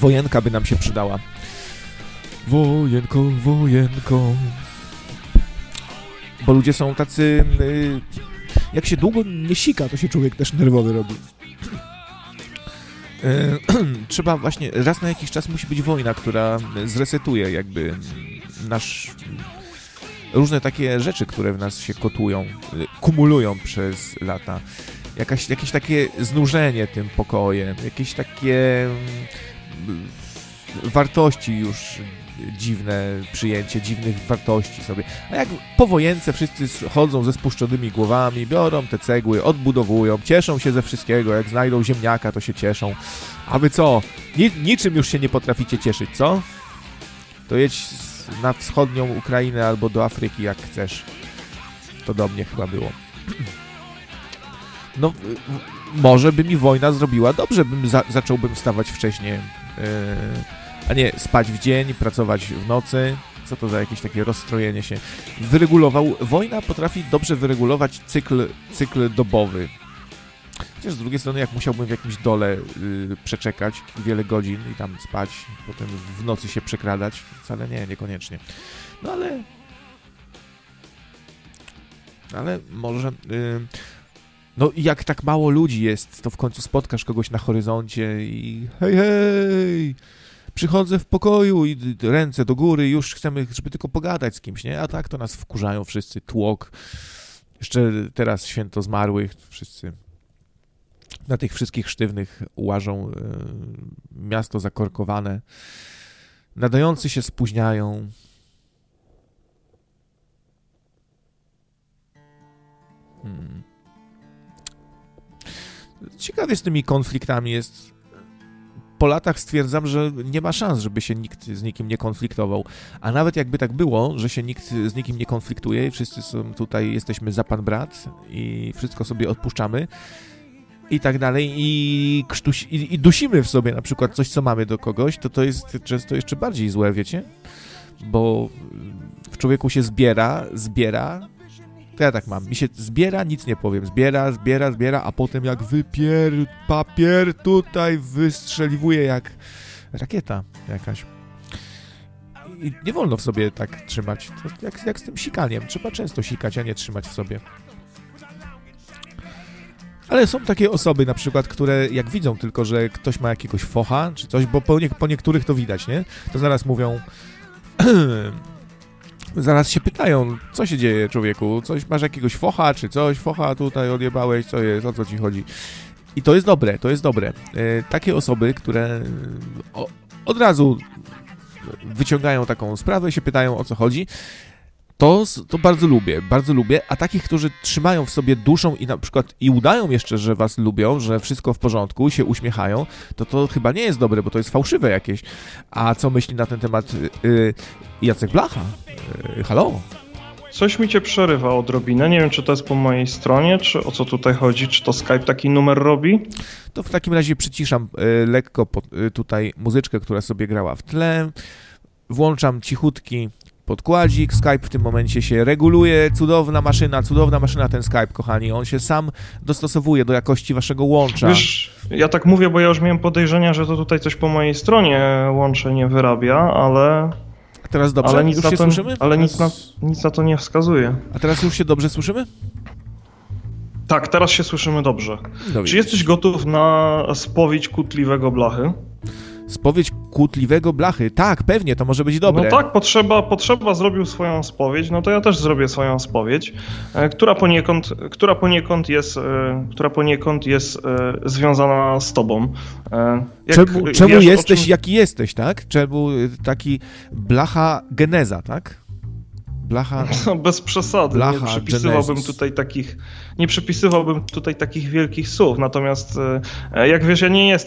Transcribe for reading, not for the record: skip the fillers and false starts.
Wojenka by nam się przydała. Wojenko, wojenko. Bo ludzie są tacy... Jak się długo nie sika, to się człowiek też nerwowy robi. Trzeba właśnie... Raz na jakiś czas musi być wojna, która zresetuje jakby różne takie rzeczy, które w nas się kotłują, kumulują przez lata. Jakieś takie znużenie tym pokojem, jakieś takie wartości już dziwne, przyjęcie dziwnych wartości sobie. A jak po wojence wszyscy chodzą ze spuszczonymi głowami, biorą te cegły, odbudowują, cieszą się ze wszystkiego, jak znajdą ziemniaka, to się cieszą. A wy co? Niczym już się nie potraficie cieszyć, co? To jedź na wschodnią Ukrainę albo do Afryki, jak chcesz. To do mnie chyba było. No, może by mi wojna zrobiła dobrze, zacząłbym wstawać wcześniej, a nie spać w dzień, pracować w nocy. Co to za jakieś takie rozstrojenie się? Wojna potrafi dobrze wyregulować cykl dobowy. Chociaż z drugiej strony, jak musiałbym w jakimś dole przeczekać wiele godzin i tam spać, potem w nocy się przekradać, wcale niekoniecznie. No ale może... No jak tak mało ludzi jest, to w końcu spotkasz kogoś na horyzoncie i hej, przychodzę w pokoju i ręce do góry, już chcemy, żeby tylko pogadać z kimś, nie? A tak to nas wkurzają wszyscy, tłok. Jeszcze teraz święto zmarłych, wszyscy na tych wszystkich sztywnych łażą, miasto zakorkowane, nadający się spóźniają. Ciekawie z tymi konfliktami jest. Po latach stwierdzam, że nie ma szans, żeby się nikt z nikim nie konfliktował. A nawet jakby tak było, że się nikt z nikim nie konfliktuje i wszyscy są tutaj, jesteśmy za pan brat i wszystko sobie odpuszczamy i tak dalej i dusimy w sobie na przykład coś, co mamy do kogoś, to jest często jeszcze bardziej złe, wiecie? Bo w człowieku się zbiera, to ja tak mam, mi się zbiera, nic nie powiem, zbiera, a potem jak papier tutaj wystrzeliwuje jak rakieta jakaś. I nie wolno w sobie tak trzymać, to jak z tym sikaniem, trzeba często sikać, a nie trzymać w sobie. Ale są takie osoby na przykład, które jak widzą tylko, że ktoś ma jakiegoś focha czy coś, bo po niektórych to widać, nie? To zaraz mówią... Zaraz się pytają, co się dzieje, człowieku? Masz jakiegoś focha, czy coś? Focha tutaj odjebałeś, co jest? O co ci chodzi? I to jest dobre. Takie osoby, które od razu wyciągają taką sprawę i się pytają, o co chodzi, to bardzo lubię, a takich, którzy trzymają w sobie duszą i na przykład udają jeszcze, że was lubią, że wszystko w porządku, się uśmiechają, to chyba nie jest dobre, bo to jest fałszywe jakieś. A co myśli na ten temat Jacek Blacha? Halo? Coś mi cię przerywa odrobinę, nie wiem, czy to jest po mojej stronie, czy o co tutaj chodzi, czy to Skype taki numer robi? To w takim razie przyciszam lekko tutaj muzyczkę, która sobie grała w tle, włączam cichutki podkładzik, Skype w tym momencie się reguluje, cudowna maszyna ten Skype, kochani, on się sam dostosowuje do jakości waszego łącza. Wiesz, ja tak mówię, bo ja już miałem podejrzenia, że to tutaj coś po mojej stronie łącze nie wyrabia, ale... A teraz dobrze? Ale już się słyszymy? Ale nic na to nie wskazuje. A teraz już się dobrze słyszymy? Tak, teraz się słyszymy dobrze. Czy jesteś gotów na spowiedź kłótliwego Blachy? Spowiedź kłótliwego Blachy. Tak, pewnie, to może być dobre. No tak, potrzeba zrobił swoją spowiedź, no to ja też zrobię swoją spowiedź, która poniekąd jest związana z tobą. Czemu jesteś jaki jesteś, tak? Czemu taki Blacha geneza, tak? Blacha... No, bez przesady, Blacha, nie przypisywałbym tutaj takich wielkich słów, natomiast jak wiesz, ja nie jestem